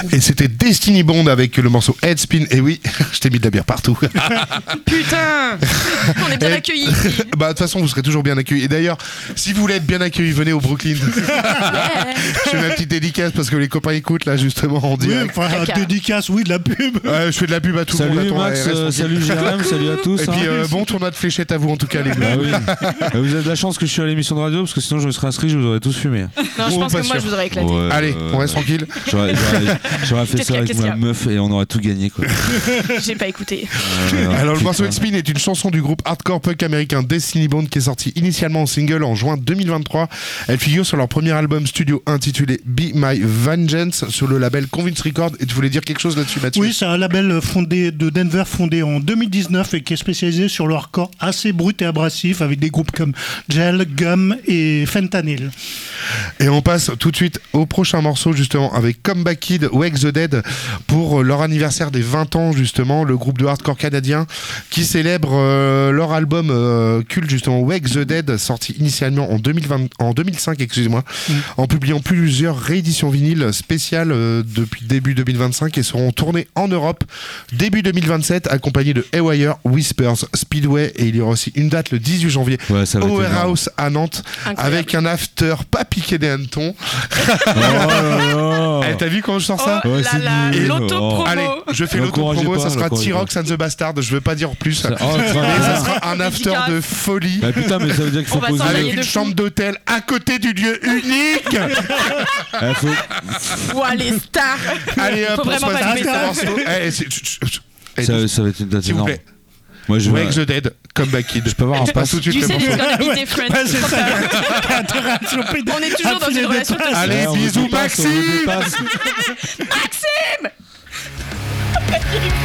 Et c'était Destiny Bond avec le morceau Headspin. Et oui, je t'ai mis de la bière partout. Putain, on est bien accueillis. Bah de toute façon, vous serez toujours bien accueillis. Et d'ailleurs, si vous voulez être bien accueillis, venez au Brooklyn. Je fais ma petite dédicace parce que les copains écoutent là justement en direct. Oui, enfin, dédicace, oui, de la pub. Je fais de la pub à tout le monde. Salut Attends, Max, reste tranquille. salut Jérém, salut à tous. Et puis bon tournoi de fléchettes à vous en tout cas les gars. Ah oui. Vous avez de la chance que je suis à l'émission de radio parce que sinon je me serais inscrit, je vous aurais tous fumé. Non, je pense pas que moi, sûr. je vous aurais éclaté. Ouais, Allez, on reste tranquille. J'aurais fait ça avec qu'est-ce qu'il y ma a meuf et on aurait tout gagné quoi. J'ai pas écouté. Alors le morceau Headspin est une chanson du groupe hardcore punk américain Destiny Bond qui est sortie initialement en single en juin 2023. Elle figure sur leur premier album studio intitulé Be My Vengeance sur le label Convince Records. Et tu voulais dire quelque chose là-dessus, Mathieu? Oui, c'est un label fondé de Denver, fondé en 2019 et qui est spécialisé sur le hardcore assez brut et abrasif avec des groupes comme Gel, Gum et Fentanyl. Et on passe tout de suite au prochain morceau justement avec Comeback Kid, Wake the Dead pour leur anniversaire des 20 ans justement, le groupe de hardcore canadien qui célèbre leur album culte justement Wake the Dead, sorti initialement en 2005 en publiant plusieurs rééditions vinyles spéciales depuis début 2025 et seront tournées en Europe début 2027 accompagnés de Haywire, Whispers, Speedway et il y aura aussi une date le 18 janvier au Warehouse à Nantes. Incroyable. Avec un after pas piqué des hannetons. Eh, t'as vu quand je sors ça? Oh Ouais, là c'est là, nul. l'auto-promo. Allez, je fais L'encouragez l'auto-promo, pas, ça sera l'encouragez T-Rox and the Bastard, je veux pas dire plus. Ça- oh, Mais ça sera un after Dédicace. de folie. Bah putain, mais ça veut dire qu'il faut On va poser. s'envoyer Avec de une fou. chambre d'hôtel à côté du lieu unique. Ouah, les stars. Allez hop, Faut on se vraiment passe pas un louper ça. morceau. Ça va être une date S'il vous énorme. plaît. Moi je Wake vais. the Dead, Comeback Kid. Je peux avoir un pass tout de suite You le said it's morceau. gonna be different. Ouais, c'est ça. On est toujours dans une relation toxique. Allez, Ouais, on bisous veut des passes, on veut des Maxime. passes. Maxime